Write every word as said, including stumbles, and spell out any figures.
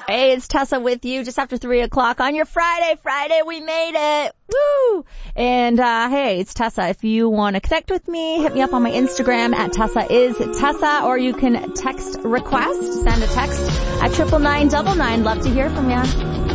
Hey, it's Tessa with you just after three o'clock on your Friday. Friday, we made it. Woo! And, uh, hey, it's Tessa. If you want to connect with me, hit me up on my Instagram at Tessa is Tessa, or you can text request, send a text at triple nine double nine. Love to hear from you.